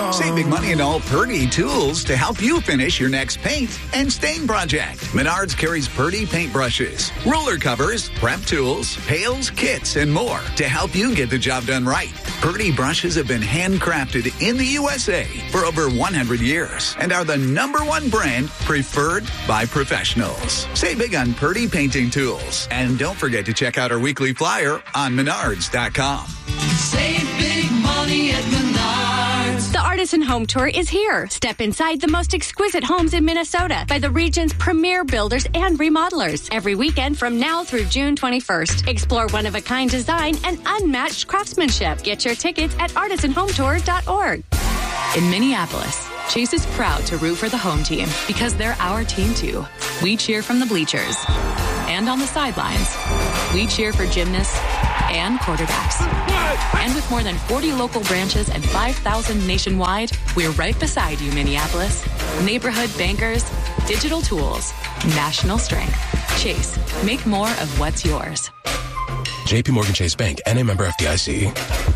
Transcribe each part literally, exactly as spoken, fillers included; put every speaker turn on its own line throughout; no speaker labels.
Save big money on all Purdy tools to help you finish your next paint and stain project. Menards carries Purdy paintbrushes, ruler covers, prep tools, pails, kits, and more to help you get the job done right. Purdy brushes have been handcrafted in the U S A for over one hundred years and are the number one brand preferred by professionals. Save big on Purdy painting tools. And don't forget to check out our weekly flyer on menards dot com.
Save big money at Menards.
The Artisan Home Tour is here. Step inside the most exquisite homes in Minnesota by the region's premier builders and remodelers. Every weekend from now through June twenty-first. Explore one-of-a-kind design and unmatched craftsmanship. Get your tickets at artisan home tour dot org.
In Minneapolis, Chase is proud to root for the home team because they're our team too. We cheer from the bleachers and on the sidelines. We cheer for gymnasts and quarterbacks. And with more than forty local branches and five thousand nationwide, we're right beside you, Minneapolis. Neighborhood bankers, digital tools, national strength. Chase, make more of what's yours.
J P Morgan Chase Bank, N A member F D I C.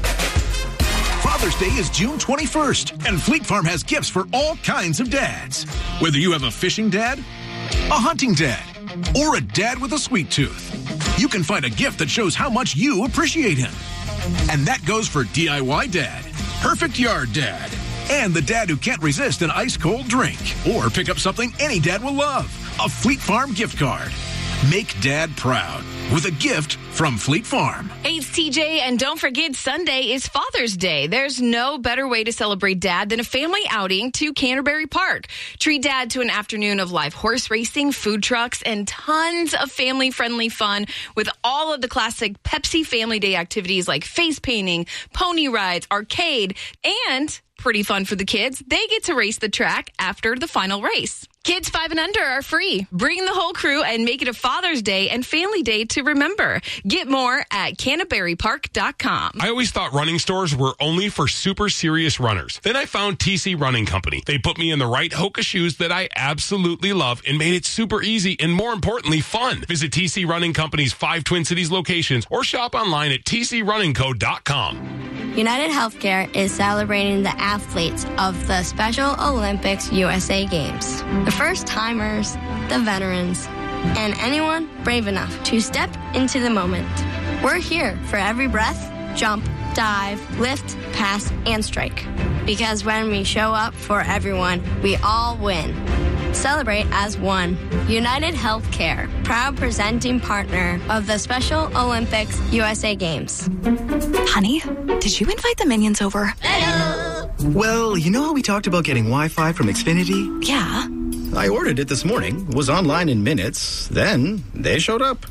Father's Day is June twenty-first, and Fleet Farm has gifts for all kinds of dads. Whether you have a fishing dad, a hunting dad, or a dad with a sweet tooth, you can find a gift that shows how much you appreciate him. And that goes for D I Y dad, perfect yard dad, and the dad who can't resist an ice-cold drink. Or pick up something any dad will love, a Fleet Farm gift card. Make dad proud with a gift from Fleet Farm.
Hey, it's T J, and don't forget Sunday is Father's Day. There's no better way to celebrate Dad than a family outing to Canterbury Park. Treat Dad to an afternoon of live horse racing, food trucks, and tons of family-friendly fun with all of the classic Pepsi Family Day activities like face painting, pony rides, arcade, and pretty fun for the kids. They get to race the track after the final race. Kids five and under are free. Bring the whole crew and make it a Father's Day and Family Day to remember. Get more at canterbury park dot com.
I always thought running stores were only for super serious runners. Then I found T C Running Company. They put me in the right Hoka shoes that I absolutely love and made it super easy and, more importantly, fun. Visit T C Running Company's five Twin Cities locations or shop online at t c running co dot com.
United Healthcare is celebrating the athletes of the Special Olympics U S A Games. The first-timers, the veterans, and anyone brave enough to step into the moment. We're here for every breath, jump, dive, lift, pass, and strike. Because when we show up for everyone, we all win. Celebrate as one. United Healthcare, proud presenting partner of the Special Olympics U S A Games.
Honey, did you invite the minions over?
Hello. Well, you know how we talked about getting Wi-Fi from Xfinity?
Yeah.
I ordered it this morning, was online in minutes, then they showed up.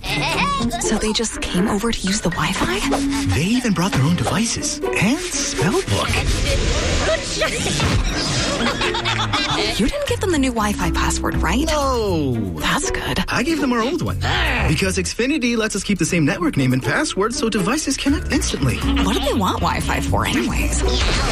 So they just came over to use the Wi-Fi?
They even brought their own devices and spell book.
You didn't give them the new Wi-Fi password, right?
No.
That's good.
I gave them our old one. Because Xfinity lets us keep the same network name and password so devices connect instantly.
What do they want Wi-Fi for anyways?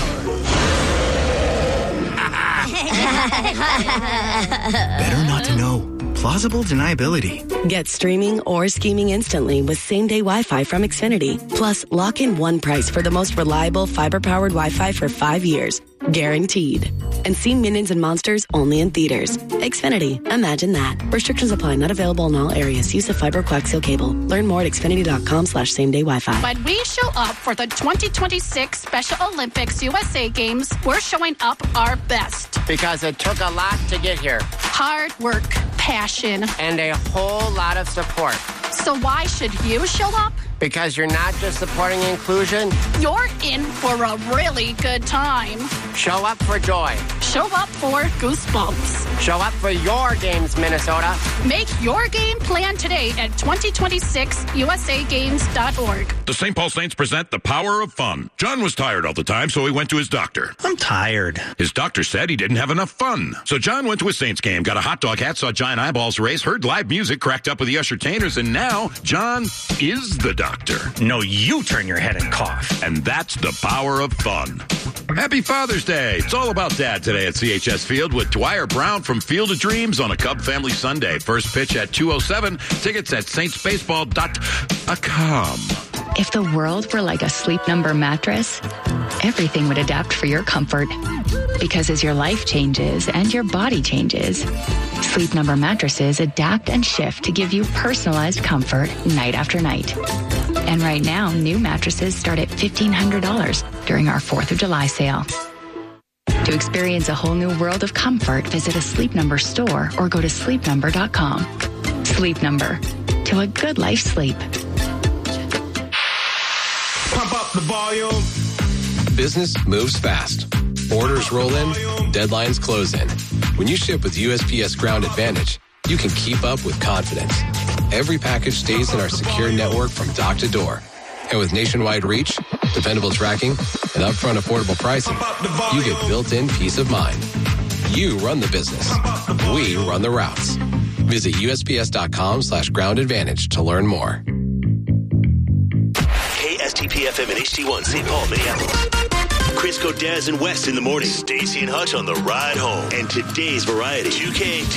Better not to know. Plausible deniability.
Get streaming or scheming instantly with same-day Wi-Fi from Xfinity. Plus, lock in one price for the most reliable fiber-powered Wi-Fi for five years. Guaranteed. And see Minions and Monsters only in theaters. Xfinity. Imagine that. Restrictions apply. Not available in all areas. Use of fiber coaxial cable. Learn more at xfinity.com slash same-day Wi-Fi.
When we show up for the twenty twenty-six Special Olympics U S A Games, we're showing up our best.
Because it took a lot to get here.
Hard work, passion,
and a whole lot of support.
So why should you show up?
Because you're not just supporting inclusion.
You're in for a really good time.
Show up for joy.
Show up for goosebumps.
Show up for your games, Minnesota.
Make your game plan today at twenty twenty-six U S A games dot org.
The Saint Paul Saints present The Power of Fun. John was tired all the time, so he went to his doctor.
I'm tired.
His doctor said he didn't have enough fun. So John went to a Saints game, got a hot dog hat, saw giant eyeballs race, heard live music, cracked up with the Ushertainers, and now John is the doctor.
No, you turn your head and cough.
And that's the power of fun. Happy Father's Day. It's all about Dad today at C H S Field with Dwyer Brown from Field of Dreams on a Cub Family Sunday. First pitch at two oh seven. Tickets at saints baseball dot com.
If the world were like a Sleep Number mattress, everything would adapt for your comfort. Because as your life changes and your body changes, Sleep Number mattresses adapt and shift to give you personalized comfort night after night. And right now, new mattresses start at fifteen hundred dollars during our fourth of July sale. To experience a whole new world of comfort, visit a Sleep Number store or go to sleep number dot com. Sleep Number. To a good life sleep.
Pump up the volume.
Business moves fast. Orders roll in, deadlines close in. When you ship with U S P S Ground Advantage, you can keep up with confidence. Every package stays in our secure network from dock to door. And with nationwide reach, dependable tracking, and upfront affordable pricing, you get built-in peace of mind. You run the business. We run the routes. Visit U S P S dot com slash ground advantage to learn more.
K S T P F M and H T one, Saint Paul, Minneapolis. Crisco, Daz, and West in the morning. Stacy and Hutch on the ride home. And today's variety. two K